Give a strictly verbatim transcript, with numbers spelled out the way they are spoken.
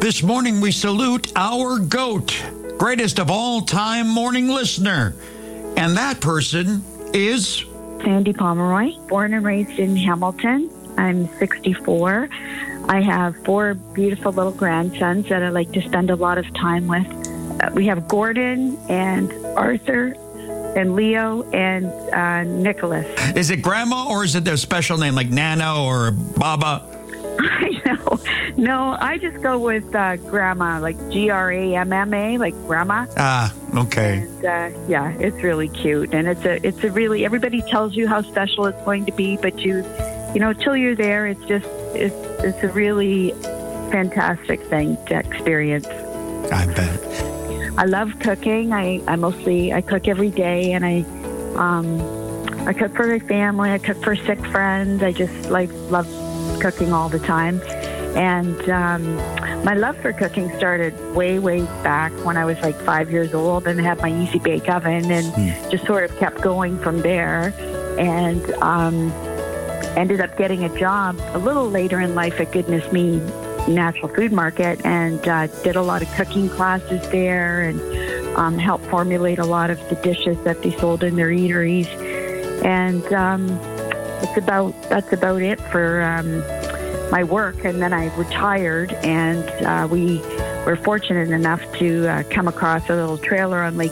This morning we salute our GOAT, greatest of all time morning listener. And that person is Sandy Pomeroy, born and raised in Hamilton. I'm sixty-four. I have four beautiful little grandsons that I like to spend a lot of time with. Uh, we have Gordon and Arthur and Leo and uh, Nicholas. Is it Grandma or is it their special name like Nana or Baba? I know. No, I just go with uh, Grandma, like G R A M M A, like Grandma. Ah, okay. And, uh, yeah, it's really cute. And it's a, it's a really, everybody tells you how special it's going to be, but you, you know, till you're there, it's just, it's, it's a really fantastic thing to experience. I bet. I love cooking. I, I mostly, I cook every day, and I, um, I cook for my family. I cook for sick friends. I just like love cooking all the time. And um, my love for cooking started way, way back when I was like five years old and had my Easy Bake Oven, and mm. just sort of kept going from there. And um, ended up getting a job a little later in life at Goodness Me Natural Food Market, and uh, did a lot of cooking classes there, and um, helped formulate a lot of the dishes that they sold in their eateries. And um, it's about that's about it for um, my work. And then I retired, and uh, we were fortunate enough to uh, come across a little trailer on Lake